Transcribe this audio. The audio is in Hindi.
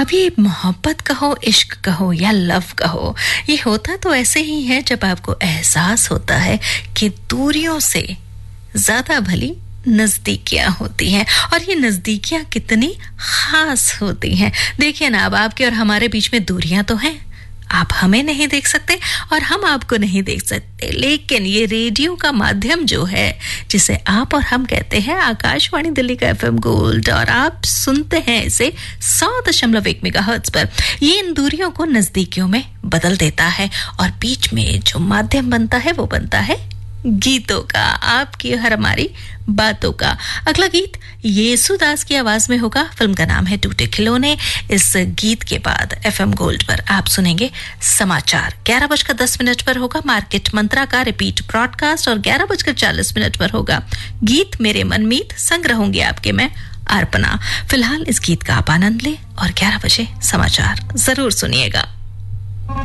अभी मोहब्बत कहो, इश्क कहो या लव कहो, ये होता तो ऐसे ही है जब आपको एहसास होता है कि दूरियों से ज्यादा भली नजदीकियां होती हैं। और ये नजदीकियां कितनी खास होती हैं। देखिए ना, अब आपके और हमारे बीच में दूरियां तो हैं, आप हमें नहीं देख सकते और हम आपको नहीं देख सकते, लेकिन ये रेडियो का माध्यम जो है, जिसे आप और हम कहते हैं आकाशवाणी दिल्ली का FM गोल्ड, और आप सुनते हैं इसे 100.1 मेगाहर्ट्ज पर, ये इन दूरियों को नजदीकियों में बदल देता है। और बीच में जो माध्यम बनता है वो बनता है गीतों का, आपकी और हमारी बातों का। अगला गीत येसुदास की आवाज में होगा। फिल्म का नाम है टूटे खिलौने। इस गीत के बाद FM गोल्ड पर आप सुनेंगे समाचार। 11:10 पर होगा मार्केट मंत्रा का रिपीट ब्रॉडकास्ट और 11:40 पर होगा गीत मेरे मनमीत। संग रहूंगी आपके मैं अर्पणा। फिलहाल इस गीत का आप आनंद लें और 11 बजे समाचार जरूर सुनिएगा।